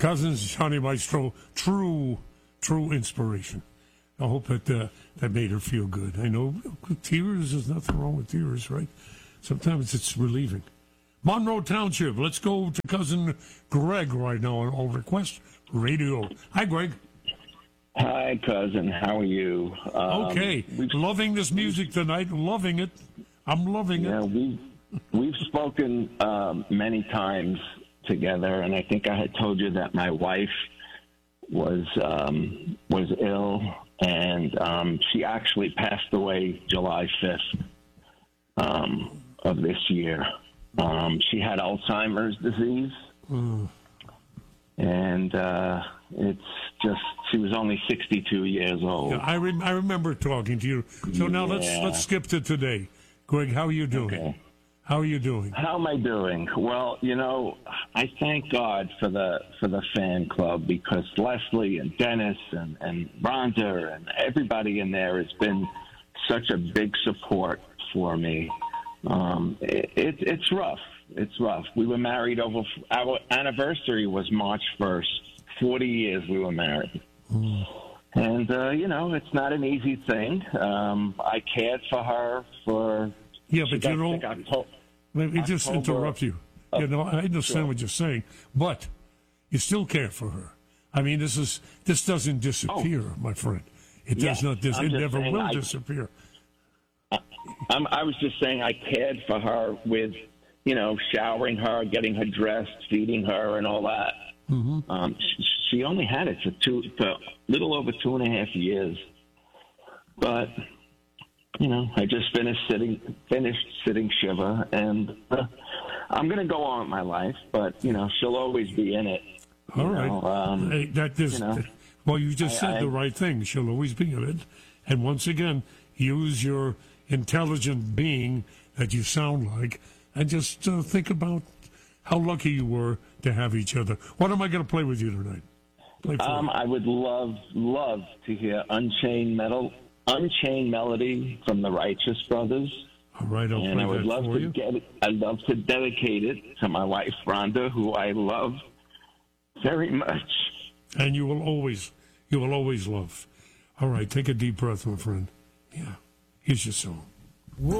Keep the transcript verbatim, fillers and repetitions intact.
Cousins, Johnny Maestro, true, true inspiration. I hope that uh, that made her feel good. I know tears, there's nothing wrong with tears, right? Sometimes it's relieving. Monroe Township, let's go to cousin Greg right now on, on Request Radio. Hi, Greg. Hi, cousin. How are you? Um, okay. Loving this music tonight. Loving it. I'm loving yeah, it. We've, we've spoken um, many times together, and I think I had told you that my wife was um, was ill, and um, she actually passed away July fifth um, of this year. Um, she had Alzheimer's disease, Mm. and uh, it's just, she was only sixty-two years old. Yeah, I, rem- I remember talking to you. So now let's Yeah. let's skip to today. Greg, how are you doing? Okay. How are you doing? How am I doing? Well, you know, I thank God for the for the fan club, because Leslie and Dennis and, and Rhonda and everybody in there has been such a big support for me. Um, it, it, it's rough. It's rough. We were married over, our anniversary was March first. forty years we were married. Mm. And, uh, you know, it's not an easy thing. Um, I cared for her for... Yeah, she but got you know, sick Octo- let me just October- interrupt you. Oh, you know, I understand sure. what you're saying, but you still care for her. I mean, this is this doesn't disappear, my friend. It Yeah, does not. Dis- I'm it just never saying will I- disappear. I'm, I was just saying I cared for her with, you know, showering her, getting her dressed, feeding her, and all that. Mm-hmm. Um, she, she only had it for two, for a little over two and a half years. But, you know, I just finished sitting, finished sitting Shiva, and uh, I'm going to go on with my life. But, you know, she'll always be in it. All you right. know, um, Hey, that is, you know, well, you just I- said I- the right thing. She'll always be in it. And once again, use your intelligent being that you sound like, and just uh, think about how lucky you were to have each other. What am I going to play with you tonight? Play for Um, you. I would love, love to hear Unchained Metal, Unchained Melody from the Righteous Brothers. All right, I'll and play I would that love for to you. get it. I'd love to dedicate it to my wife Rhonda, who I love very much. And you will always, you will always love. All right, take a deep breath, my friend. Yeah, here's your song.